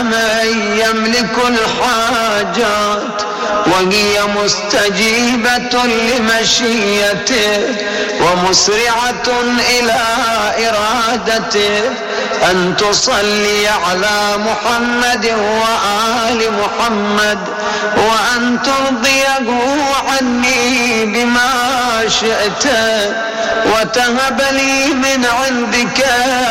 سامع يملك الحاجات وهي مستجيبة لمشيته ومسرعة إلى إرادته، أن تصلي على محمد وآل محمد وأن ترضيه عني بما شئت وتهب لي من عندك